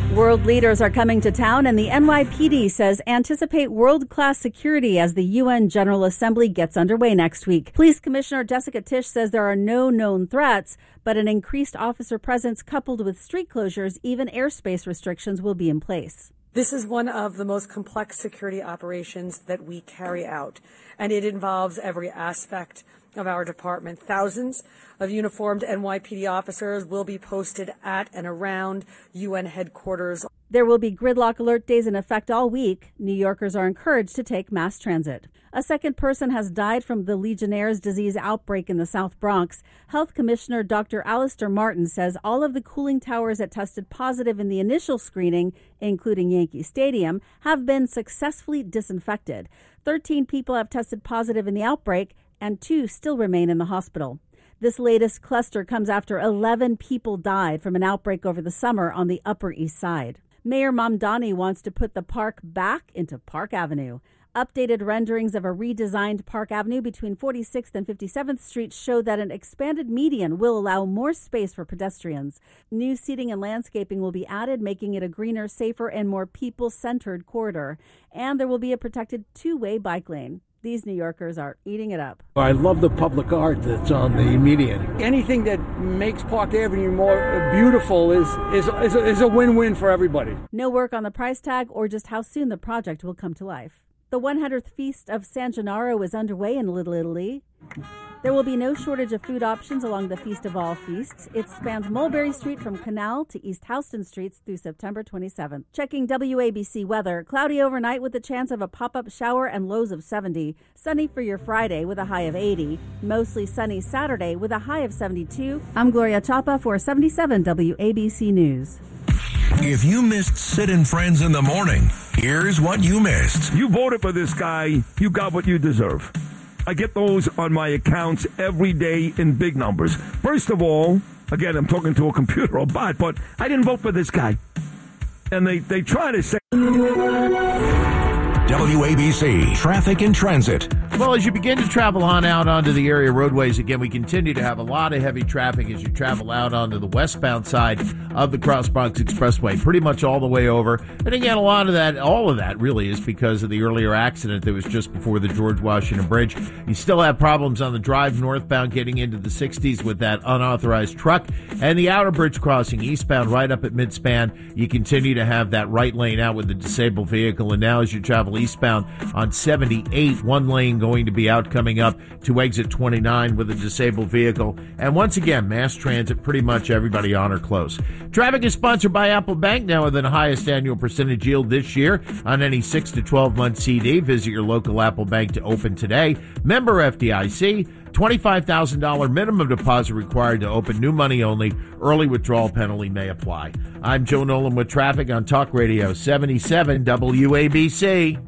World leaders are coming to town, and the NYPD says anticipate world-class security as the UN General Assembly gets underway next week. Police Commissioner Jessica Tisch says there are no known threats, but an increased officer presence coupled with street closures, even airspace restrictions will be in place. This is one of the most complex security operations that we carry out, and it involves every aspect of our department. Thousands of uniformed NYPD officers will be posted at and around UN headquarters. There will be gridlock alert days in effect all week. New Yorkers are encouraged to take mass transit. A second person has died from the Legionnaire's disease outbreak in the South Bronx. Health Commissioner Dr. Alistair Martin says all of the cooling towers that tested positive in the initial screening, including Yankee Stadium, have been successfully disinfected. 13 people have tested positive in the outbreak, and 2 still remain in the hospital. This latest cluster comes after 11 people died from an outbreak over the summer on the Upper East Side. Mayor Mamdani wants to put the park back into Park Avenue. Updated renderings of a redesigned Park Avenue between 46th and 57th Street show that an expanded median will allow more space for pedestrians. New seating and landscaping will be added, making it a greener, safer, and more people-centered corridor. And there will be a protected two-way bike lane. These New Yorkers are eating it up. I love the public art that's on the median. Anything that makes Park Avenue more beautiful is a win-win for everybody. No work on the price tag or just how soon the project will come to life. The 100th Feast of San Gennaro is underway in Little Italy. There will be no shortage of food options along the Feast of All Feasts. It spans Mulberry Street from Canal to East Houston Streets through September 27th. Checking WABC weather. Cloudy overnight with a chance of a pop-up shower and lows of 70. Sunny for your Friday with a high of 80. Mostly sunny Saturday with a high of 72. I'm Gloria Chapa for 77 WABC News. If you missed Sid and Friends in the morning, here's what you missed. You voted for this guy. You got what you deserve. I get those on my accounts every day in big numbers. First of all, again, I'm talking to a computer or bot, but I didn't vote for this guy. And they try to say... WABC Traffic and Transit. Well, as you begin to travel on out onto the area roadways, again, we continue to have a lot of heavy traffic as you travel out onto the westbound side of the Cross Bronx Expressway, pretty much all the way over. And again, all of that really is because of the earlier accident that was just before the George Washington Bridge. You still have problems on the drive northbound getting into the 60s with that unauthorized truck. And the outer bridge crossing eastbound right up at midspan, you continue to have that right lane out with the disabled vehicle. And now as you travel eastbound on 78, one lane going to be out coming up to exit 29 with a disabled vehicle. And once again, mass transit, pretty much everybody on or close. Traffic is sponsored by Apple Bank, now with the highest annual percentage yield this year on any 6 to 12 month CD. Visit your local Apple Bank to open today. Member FDIC. $25,000 minimum deposit required to open. New money only. Early withdrawal penalty may apply. I'm Joe Nolan with traffic on Talk Radio 77 WABC.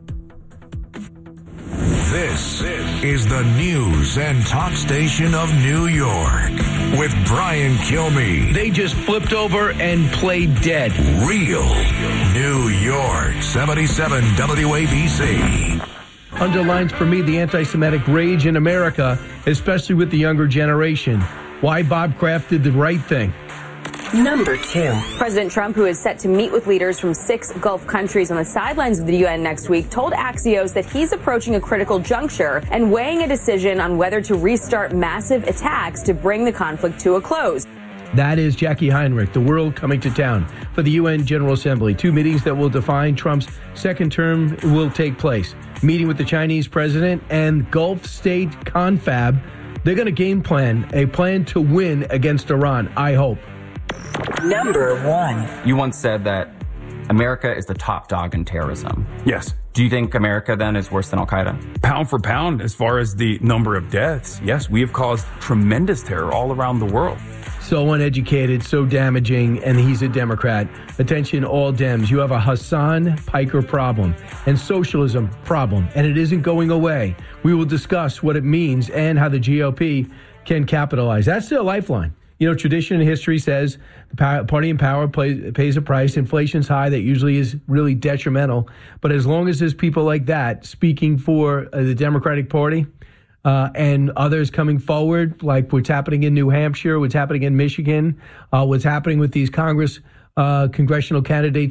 This is the news and talk station of New York with Brian Kilmeade. They just flipped over and played dead. Real New York 77 WABC. Underlines for me the anti-Semitic rage in America, especially with the younger generation. Why Bob Kraft did the right thing. Number 2. President Trump, who is set to meet with leaders from 6 Gulf countries on the sidelines of the UN next week, told Axios that he's approaching a critical juncture and weighing a decision on whether to restart massive attacks to bring the conflict to a close. That is Jackie Heinrich, the world coming to town for the UN General Assembly. 2 meetings that will define Trump's second term will take place. Meeting with the Chinese president and Gulf state confab. They're going to game plan, a plan to win against Iran, I hope. Number 1. You once said that America is the top dog in terrorism. Yes. Do you think America then is worse than Al-Qaeda? Pound for pound, as far as the number of deaths, yes, we have caused tremendous terror all around the world. So uneducated, so damaging, and he's a Democrat. Attention, all Dems. You have a Hassan Piker problem and socialism problem, and it isn't going away. We will discuss what it means and how the GOP can capitalize. That's their lifeline. You know, tradition and history says the party in power pays a price. Inflation's high. That usually is really detrimental. But as long as there's people like that speaking for the Democratic Party and others coming forward, like what's happening in New Hampshire, what's happening in Michigan, what's happening with these congressional candidates